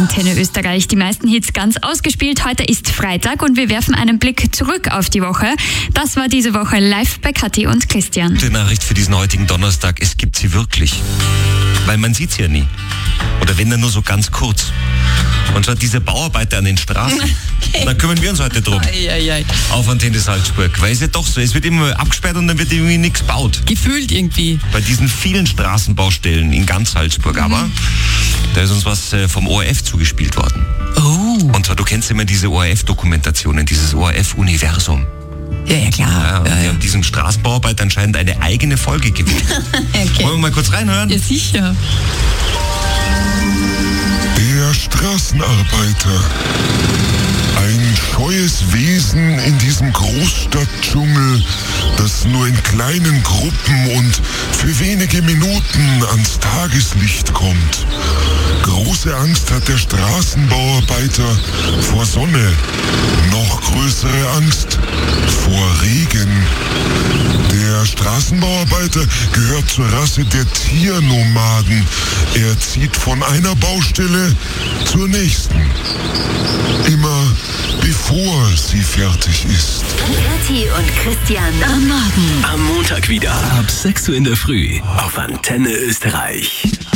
Antenne Österreich. Die meisten Hits ganz ausgespielt. Heute ist Freitag und wir werfen einen Blick zurück auf die Woche. Das war diese Woche live bei Kathi und Christian. Gute Nachricht für diesen heutigen Donnerstag, es gibt sie wirklich. Weil man sieht sie ja nie. Oder wenn dann nur so ganz kurz. Und zwar diese Bauarbeiter an den Straßen. Da kümmern wir uns heute drum. Auf Antenne Salzburg. Weil es ja doch so, es wird immer abgesperrt und dann wird irgendwie nichts gebaut. Gefühlt irgendwie. Bei diesen vielen Straßenbaustellen in ganz Salzburg. Aber da ist uns was vom ORF zugespielt worden. Oh. Und zwar, du kennst immer diese ORF-Dokumentationen, dieses ORF-Universum. Ja, klar. Die haben diesen Straßenbauarbeit anscheinend eine eigene Folge gewählt. Okay. Wollen wir mal kurz reinhören? Ja, sicher. Der Straßenarbeiter. Ein scheues Wesen in diesem Großstadtdschungel, das nur in kleinen Gruppen und für wenige Minuten ans Tageslicht kommt. Große Angst hat der Straßenbauarbeiter vor Sonne. Noch größere Angst vor Regen. Der Straßenbauarbeiter gehört zur Rasse der Tiernomaden. Er zieht von einer Baustelle zur nächsten. Immer bevor sie fertig ist. Kathi und Christian am Morgen. Am Montag wieder ab 6 Uhr in der Früh auf Antenne Österreich.